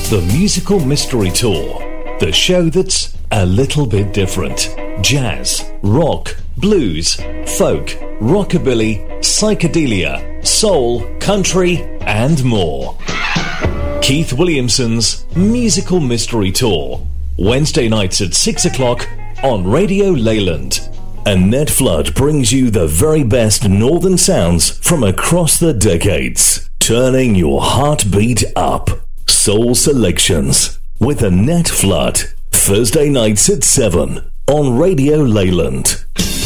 The Musical Mystery Tour, the show that's a little bit different. Jazz, rock, blues, folk, rockabilly, psychedelia, soul, country, and more. Keith Williamson's Musical Mystery Tour, Wednesday nights at 6 o'clock on Radio Leyland. Annette Flood brings you the very best northern sounds from across the decades, turning your heartbeat up. Soul Selections with Annette Flood, Thursday nights at 7 on Radio Leyland.